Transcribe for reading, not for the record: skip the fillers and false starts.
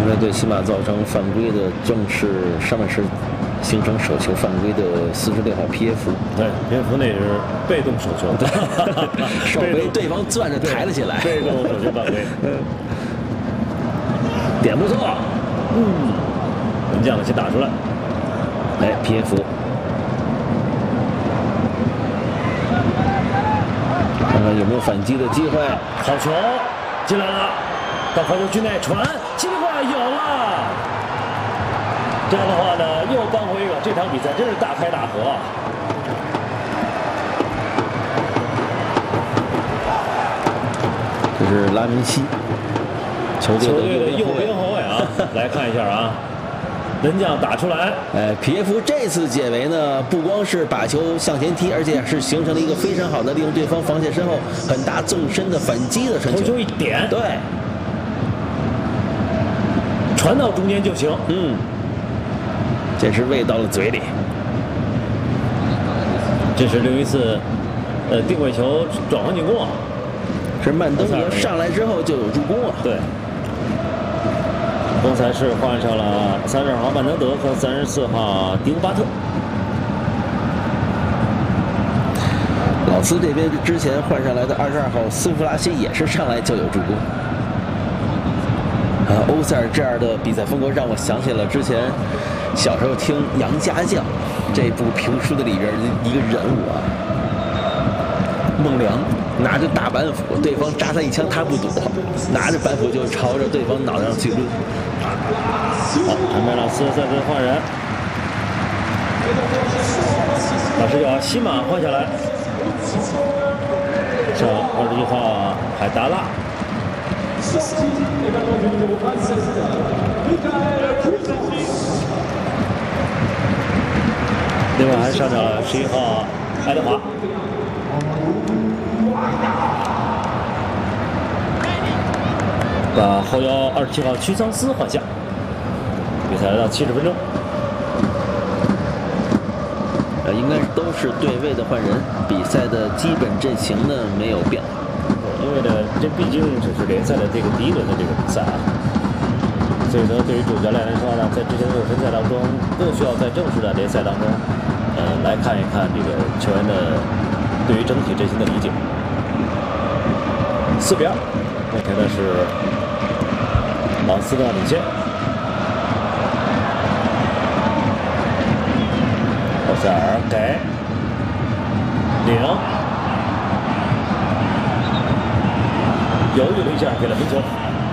刚才对西马造成犯规的正是上半时形成手球犯规的46号皮耶夫。 对，皮耶夫那是被动手球， 手被对方攥着抬了起来， 被动手球犯规。 点不错， 门将先打出来， 哎，皮耶夫，看看有没有反击的机会。 好球进来了，到罚球区内传，机会有了。这样的话呢，又扳回一个，这场比赛真是大开大合啊！ 这是拉明西，球队的右边后卫啊，来看一下啊，门将打出来。 皮耶夫这次解围呢，不光是把球向前踢，而且是形成了一个非常好的利用对方防线身后很大纵深的反击的传球。 头球一点， 对， 传到中间就行。 这是喂到了嘴里。 这是另一次，定位球转换进攻啊。 是曼登尼上来之后就有助攻啊。 对。刚才是换上了32号曼德德和34号迪乌巴特。 老斯这边之前换上来的22号斯弗拉西也是上来就有助攻。欧塞尔这样的比赛风格让我想起了之前小时候听《杨家将》这部评书的里边的一个人物啊，孟良拿着大板斧，对方扎他一枪他不躲，拿着板斧就朝着对方脑袋上去抡。 好，坎贝拉斯再次换人，老师要西马换下来，上21号海达拉。另外还上场了11号爱德华。把后腰27号屈桑斯换下。比赛来到70分钟。 应该都是对位的换人，比赛的基本阵型呢没有变化。 因为呢，这毕竟只是联赛的这个第一轮的这个比赛啊，所以呢，对于主教练来说呢，在之前的热身赛当中，更需要在正式的联赛当中，来看一看这个球员的对于整体阵型的理解。4比2，目前呢是朗斯的领先。奥塞尔给0。犹豫了一下，给了分球。